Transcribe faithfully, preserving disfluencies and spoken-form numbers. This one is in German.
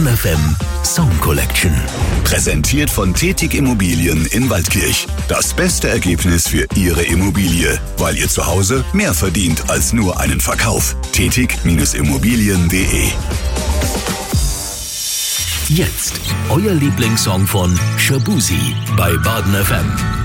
Baden F M Song Collection. Präsentiert von Tetig Immobilien in Waldkirch. Das beste Ergebnis für Ihre Immobilie, weil ihr zu Hause mehr verdient als nur einen Verkauf. Tetig Immobilien punkt de. Jetzt euer Lieblingssong von Shaboozey bei Baden F M.